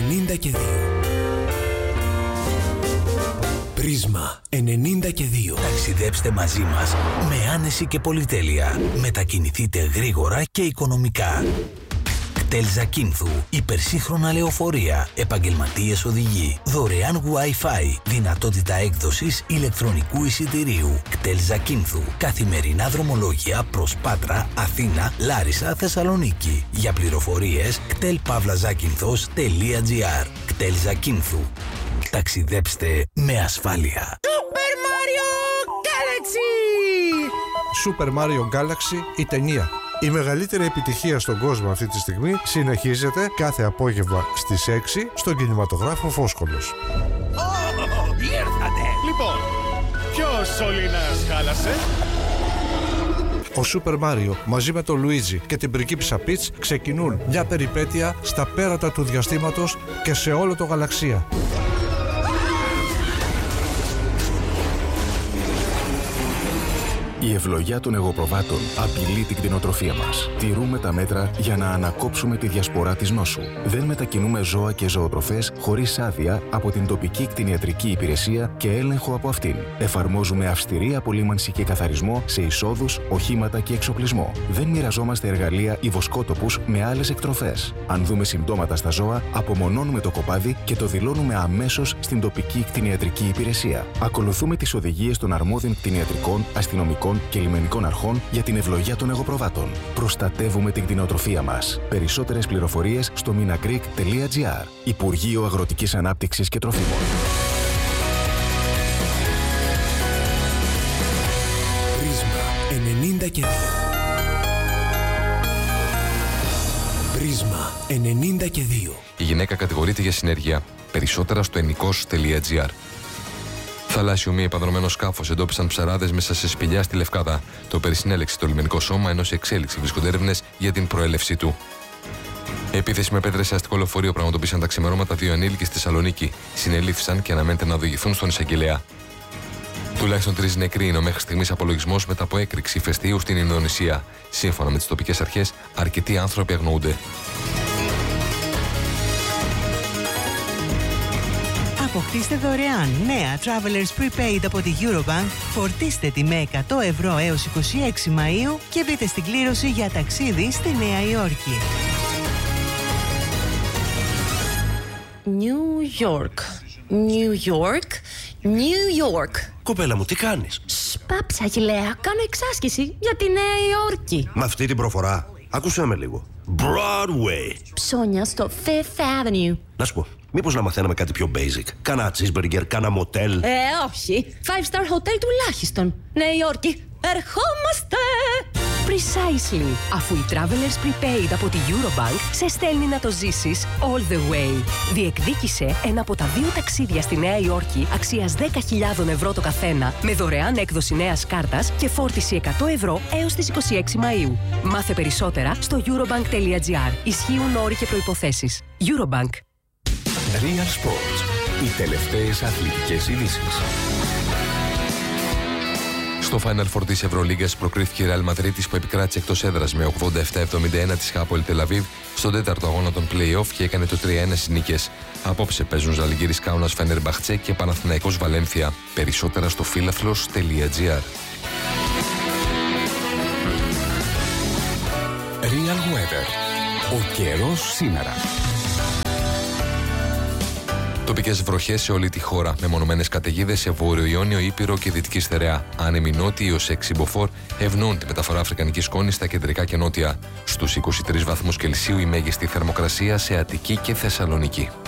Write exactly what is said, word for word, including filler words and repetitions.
ενενήντα και δύο. Πρίσμα ενενήντα και δύο. Ταξιδέψτε μαζί μας με άνεση και πολυτέλεια. Μετακινηθείτε γρήγορα και οικονομικά. κτέλ Ζακίνθου. Υπερσύγχρονα λεωφορεία. Επαγγελματίες οδηγοί. Δωρεάν Wi-Fi. Δυνατότητα έκδοσης ηλεκτρονικού εισιτηρίου. κτέλ Ζακίνθου. Καθημερινά δρομολόγια προς Πάτρα, Αθήνα, Λάρισα, Θεσσαλονίκη. Για πληροφορίες κτέλ παύλα ζάκυνθος τελεία τζι άρ. κτέλ Ζακίνθου. Ταξιδέψτε με ασφάλεια. Super Mario Galaxy! Super Mario Galaxy, η ταινία. Η μεγαλύτερη επιτυχία στον κόσμο αυτή τη στιγμή συνεχίζεται κάθε απόγευμα στις έξι στον κινηματογράφο Φόσκολος. Oh, ήρθατε! Λοιπόν, ποιος σωλήνας χάλασε? Ο Super Mario μαζί με τον Λουίτζι και την πριγκίπισσα Πιτς ξεκινούν μια περιπέτεια στα πέρατα του διαστήματος και σε όλο το γαλαξία. Η ευλογιά των εγωπροβάτων απειλεί την κτηνοτροφία μας. Τηρούμε τα μέτρα για να ανακόψουμε τη διασπορά της νόσου. Δεν μετακινούμε ζώα και ζωοτροφές χωρίς άδεια από την τοπική κτηνιατρική υπηρεσία και έλεγχο από αυτήν. Εφαρμόζουμε αυστηρή απολύμανση και καθαρισμό σε εισόδους, οχήματα και εξοπλισμό. Δεν μοιραζόμαστε εργαλεία ή βοσκότοπους με άλλες εκτροφές. Αν δούμε συμπτώματα στα ζώα, απομονώνουμε το κοπάδι και το δηλώνουμε αμέσως στην τοπική κτηνιατρική υπηρεσία. Ακολουθούμε τις οδηγίες των αρμόδιων κτηνιατρικών, αστυνομικών και λιμενικών αρχών για την ευλογιά των εγωπροβάτων. Προστατεύουμε την κτηνοτροφία μας. Περισσότερες πληροφορίες στο minagreek τελεία τζι άρ. Υπουργείο Αγροτικής Ανάπτυξης και Τροφίμων. Πρίσμα ενενήντα και δύο. Πρίσμα ενενήντα και δύο. Η γυναίκα κατηγορείται για συνέργεια. Περισσότερα στο ενικός τελεία τζι άρ. Θαλάσσιο μη επανδρομένο σκάφος εντόπισαν ψαράδες μέσα σε σπηλιά στη Λευκάδα. Το περισυνέλεξε το λιμενικό σώμα, ενώ σε εξέλιξη βρίσκονται έρευνες για την προέλευσή του. Επίθεση με πέτρες σε αστικό λεωφορείο πραγματοποίησαν τα ξημερώματα δύο ανήλικοι στη Θεσσαλονίκη. Συνελήφθησαν και αναμένεται να οδηγηθούν στον εισαγγελέα. Τουλάχιστον τρεις νεκροί είναι ο μέχρι στιγμής απολογισμός μετά από έκρηξη ηφαιστείου στην Ινδονησία. Σύμφωνα με τις τοπικές αρχές, αρκετοί άνθρωποι αγνοούνται. Αποκτήστε δωρεάν νέα Travelers Prepaid από τη Eurobank, φορτίστε τη με εκατό ευρώ έως είκοσι έξι Μαΐου και μπείτε στην κλήρωση για ταξίδι στη Νέα Υόρκη. New York, New York, New York. Κοπέλα μου, τι κάνεις? Σπάψα, Αγγελέα, κάνω εξάσκηση για τη Νέα Υόρκη. Με αυτή την προφορά, άκουσέ με λίγο. Broadway. Ψώνια στο Fifth Avenue. Να σου πω, μήπως να μαθαίναμε κάτι πιο basic? Κάνα cheeseburger, κάνα μοτέλ. Ε, όχι. Five star hotel τουλάχιστον. Νέα Υόρκη, ερχόμαστε! Precisely. Αφού η Travelers Prepaid από τη Eurobank σε στέλνει να το ζήσεις all the way. Διεκδίκησε ένα από τα δύο ταξίδια στη Νέα Υόρκη αξίας δέκα χιλιάδες ευρώ το καθένα, με δωρεάν έκδοση νέας κάρτας και φόρτιση εκατό ευρώ έως τις είκοσι έξι Μαΐου. Μάθε περισσότερα στο eurobank τελεία τζι άρ. Ισχύουν όροι και προϋποθέσεις. Eurobank. Real Sports. Οι τελευταίες αθλητικές ειδήσεις. Στο Final Four της Ευρωλίγκας προκρίθηκε η Real Madrid που επικράτησε εκτός έδρας με ογδόντα επτά εβδομήντα ένα της Hapoel Tel Aviv στον τέταρτο αγώνα των play-off και έκανε το τρία ένα στις νίκες. Απόψε παίζουν Ζαλγκίρις Κάουνας Φενερμπαχτσέ και Παναθηναϊκός Βαλένθια. Περισσότερα στο φίλαθλος τελεία τζι άρ. Real Weather. Ο καιρός σήμερα. Τοπικές βροχές σε όλη τη χώρα, μεμονωμένες καταιγίδες σε Βόρειο-Ιόνιο, Ήπειρο και Δυτική Στερεά. Άνεμοι νότιοι ως έξι μποφόρ ευνοούν τη μεταφορά αφρικανικής σκόνης στα κεντρικά και νότια. Στους είκοσι τρεις βαθμούς Κελσίου η μέγιστη θερμοκρασία σε Αττική και Θεσσαλονίκη.